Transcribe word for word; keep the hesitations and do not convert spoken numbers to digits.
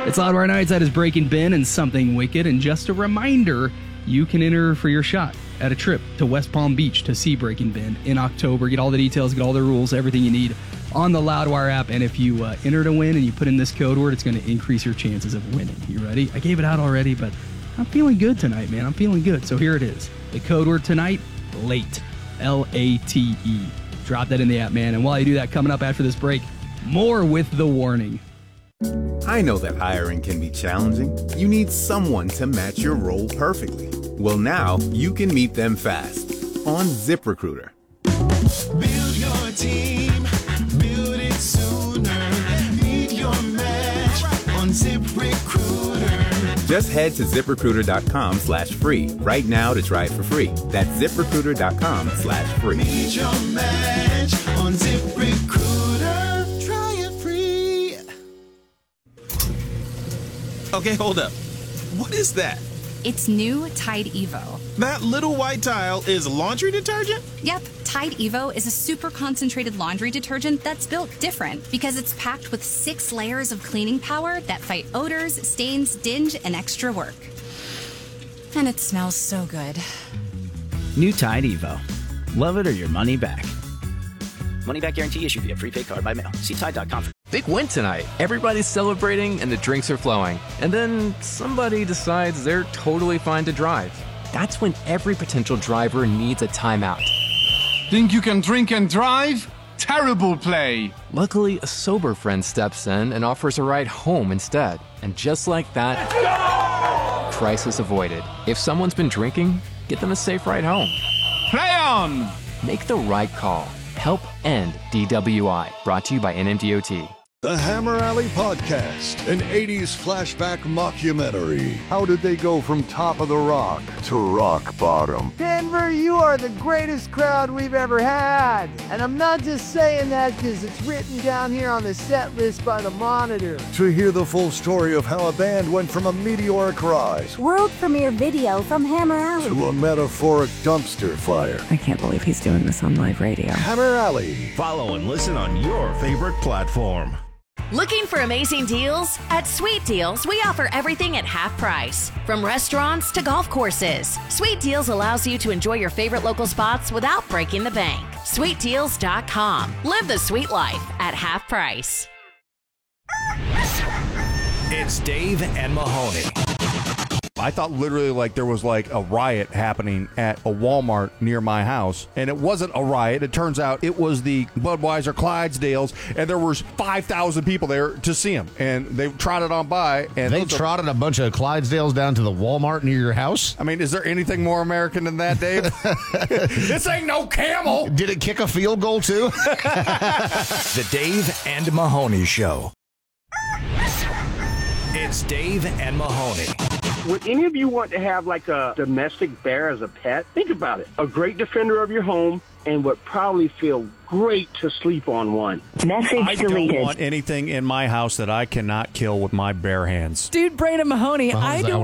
It's Loudwire Nights. That is Breaking Ben and Something Wicked. And just a reminder, you can enter for your shot at a trip to West Palm Beach to see Breaking Ben in October. Get all the details, get all the rules, everything you need on the Loudwire app. And if you uh, enter to win and you put in this code word, it's going to increase your chances of winning. You ready? I gave it out already, but I'm feeling good tonight, man. I'm feeling good. So here it is. The code word tonight, LATE. L A T E. Drop that in the app, man. And while you do that, coming up after this break, more with the warning. I know that hiring can be challenging. You need someone to match your role perfectly. Well, now you can meet them fast on ZipRecruiter. Build your team, build it sooner. Meet your match on ZipRecruiter. Just head to ZipRecruiter.com slash free right now to try it for free. That's ZipRecruiter.com slash free. Meet your match on ZipRecruiter. Try it free. Okay, hold up. What is that? It's new Tide Evo. That little white tile is laundry detergent? Yep, Tide Evo is a super concentrated laundry detergent that's built different because it's packed with six layers of cleaning power that fight odors, stains, dinge, and extra work. And it smells so good. New Tide Evo. Love it or your money back. Money back guarantee issued via prepaid card by mail. See Tide dot com. Big win tonight. Everybody's celebrating and the drinks are flowing. And then somebody decides they're totally fine to drive. That's when every potential driver needs a timeout. Think you can drink and drive? Terrible play. Luckily, a sober friend steps in and offers a ride home instead. And just like that, crisis avoided. If someone's been drinking, get them a safe ride home. Play on! Make the right call. Help end D W I. Brought to you by N M D O T. The Hammer Alley Podcast, an eighties flashback mockumentary. How did they go from top of the rock to rock bottom? Denver, you are the greatest crowd we've ever had. And I'm not just saying that because it's written down here on the set list by the Monitor. To hear the full story of how a band went from a meteoric rise, world premiere video from Hammer Alley, to a metaphoric dumpster fire. I can't believe he's doing this on live radio. Hammer Alley. Follow and listen on your favorite platform. Looking for amazing deals? At Sweet Deals, we offer everything at half price. From restaurants to golf courses, Sweet Deals allows you to enjoy your favorite local spots without breaking the bank. Sweet Deals dot com. Live the sweet life at half price. It's Dave and Mahoney. I thought literally like there was like a riot happening at a Walmart near my house, and it wasn't a riot. It turns out it was the Budweiser Clydesdales, and there was five thousand people there to see them, and they trotted on by. And they trotted are, a bunch of Clydesdales down to the Walmart near your house? I mean, is there anything more American than that, Dave? This ain't no camel. Did it kick a field goal too? The Dave and Mahoney Show. It's Dave and Mahoney. Would any of you want to have like a domestic bear as a pet? Think about it. A great defender of your home and would probably feel great to sleep on one. Message I deleted. I don't want anything in my house that I cannot kill with my bare hands. Dude, Brandon Mahoney, I don't